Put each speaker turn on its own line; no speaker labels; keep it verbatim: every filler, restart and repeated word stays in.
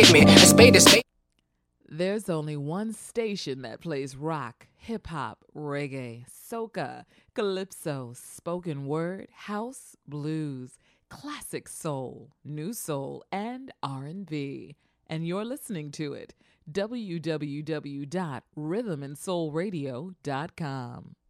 me. A spade is spade.
There's only one station that plays rock, hip-hop, reggae, soca, calypso, spoken word, house, blues, classic soul, new soul, and R and B. And you're listening to it. w w w dot rhythm and soul radio dot com.